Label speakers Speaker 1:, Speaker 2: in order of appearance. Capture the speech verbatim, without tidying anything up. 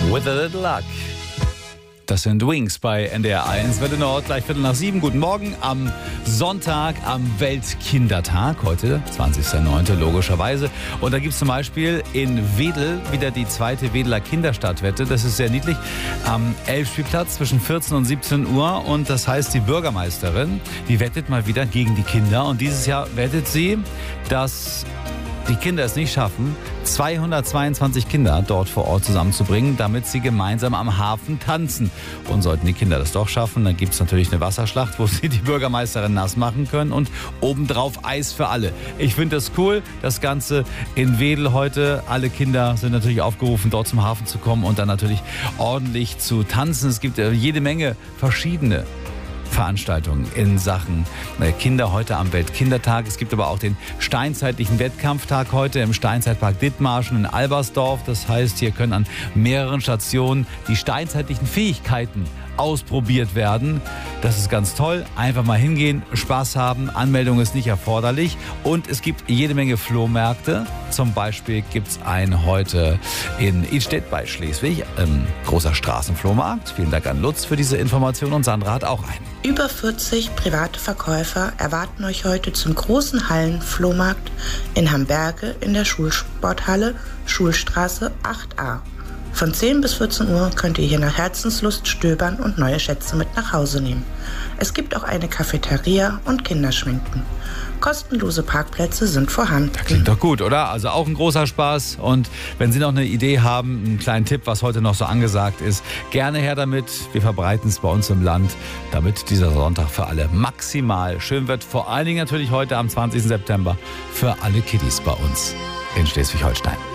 Speaker 1: With a little luck. Das sind Wings bei N D R eins. Welle Nord, gleich Viertel nach sieben. Guten Morgen am Sonntag, am Weltkindertag. Heute, zwanzigster neunter logischerweise. Und da gibt es zum Beispiel in Wedel wieder die zweite Wedeler Kinderstadtwette. Das ist sehr niedlich. Am Elbspielplatz zwischen vierzehn und siebzehn Uhr. Und das heißt, die Bürgermeisterin, die wettet mal wieder gegen die Kinder. Und dieses Jahr wettet sie, dass die Kinder es nicht schaffen, zweihundertzweiundzwanzig Kinder dort vor Ort zusammenzubringen, damit sie gemeinsam am Hafen tanzen. Und sollten die Kinder das doch schaffen, dann gibt es natürlich eine Wasserschlacht, wo sie die Bürgermeisterin nass machen können und obendrauf Eis für alle. Ich finde das cool, das Ganze in Wedel heute. Alle Kinder sind natürlich aufgerufen, dort zum Hafen zu kommen und dann natürlich ordentlich zu tanzen. Es gibt jede Menge verschiedene Veranstaltungen in Sachen Kinder heute am Weltkindertag. Es gibt aber auch den steinzeitlichen Wettkampftag heute im Steinzeitpark Dithmarschen in Albersdorf. Das heißt, hier können an mehreren Stationen die steinzeitlichen Fähigkeiten ausprobiert werden. Das ist ganz toll. Einfach mal hingehen, Spaß haben. Anmeldung ist nicht erforderlich. Und es gibt jede Menge Flohmärkte. Zum Beispiel gibt es einen heute in Idstedt bei Schleswig. Ein großer Straßenflohmarkt. Vielen Dank an Lutz für diese Information und Sandra hat auch einen.
Speaker 2: Über vierzig private Verkäufer erwarten euch heute zum großen Hallenflohmarkt in Hamberge in der Schulsporthalle Schulstraße acht a. Von zehn bis vierzehn Uhr könnt ihr hier nach Herzenslust stöbern und neue Schätze mit nach Hause nehmen. Es gibt auch eine Cafeteria und Kinderschminken. Kostenlose Parkplätze sind vorhanden.
Speaker 1: Das klingt doch gut, oder? Also auch ein großer Spaß. Und wenn Sie noch eine Idee haben, einen kleinen Tipp, was heute noch so angesagt ist, gerne her damit. Wir verbreiten es bei uns im Land, damit dieser Sonntag für alle maximal schön wird. Vor allen Dingen natürlich heute am zwanzigsten September für alle Kiddies bei uns in Schleswig-Holstein.